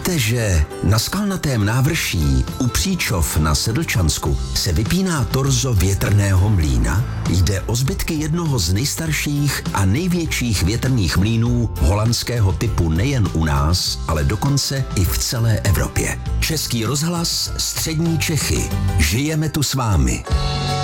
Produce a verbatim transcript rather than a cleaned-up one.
Víte, že na skalnatém návrší u Příčov na Sedlčansku se vypíná torzo větrného mlýna? Jde o zbytky jednoho z nejstarších a největších větrných mlýnů holandského typu nejen u nás, ale dokonce i v celé Evropě. Český rozhlas, Střední Čechy. Žijeme tu s vámi.